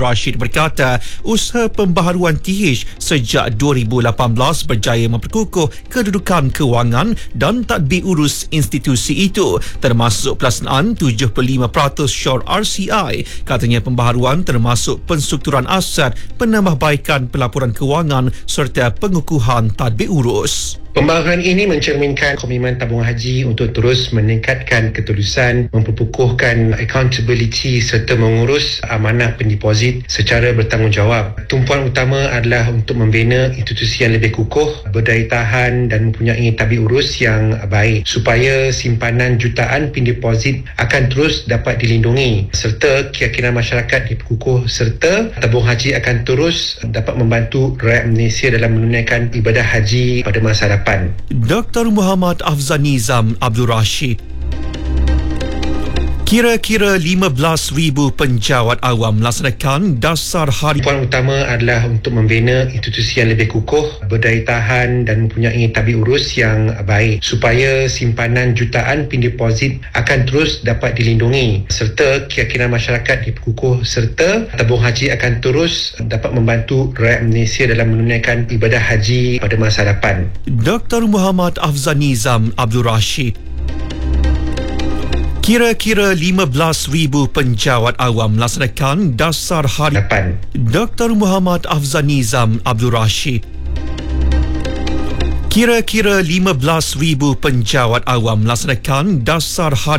Rashid berkata usaha pembaharuan TH sejak 2018 berjaya memperkukuh kedudukan kewangan dan tadbir urus institusi itu, termasuk pelaksanaan 75% syaur RCI. Katanya pembaharuan termasuk penstrukturan aset, penambahbaikan pelaporan kewangan serta pengukuhan tadbir urus. Pembaharuan ini mencerminkan komitmen tabungan haji untuk terus meningkatkan ketulusan, memperkukuhkan accountability serta mengurus amanah pendeposit secara bertanggungjawab. Tumpuan utama adalah untuk membina institusi yang lebih kukuh, berdaya tahan dan mempunyai tadbir urus yang baik supaya simpanan jutaan pendeposit akan terus dapat dilindungi serta keyakinan masyarakat diperkukuh serta tabung haji akan terus dapat membantu rakyat Malaysia dalam menunaikan ibadah haji pada masa hadapan. Dr. Muhammad Afzal Nizam Abdul Rashid. Kira-kira 15,000 penjawat awam melaksanakan dasar hari. Poin utama adalah untuk membina institusi yang lebih kukuh, berdaya tahan dan mempunyai tadbir urus yang baik supaya simpanan jutaan pendeposit akan terus dapat dilindungi serta keyakinan masyarakat diperkukuh serta tabung haji akan terus dapat membantu rakyat Malaysia dalam menunaikan ibadah haji pada masa hadapan. Dr. Muhammad Afzal Nizam Abdul Rashid. Kira-kira 15,000 penjawat awam melaksanakan dasar hari. Dr. Muhammad Afzal Nizam Abdul Rashid. Kira-kira 15,000 penjawat awam melaksanakan dasar hari.